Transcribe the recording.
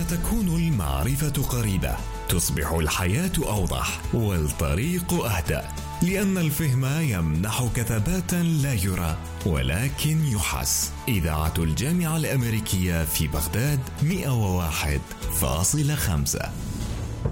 فتكون المعرفة قريبة، تصبح الحياة أوضح والطريق أهدأ، لأن الفهم يمنحك ثباتا لا يرى ولكن يحس. إذاعة الجامعة الأمريكية في بغداد 101.5.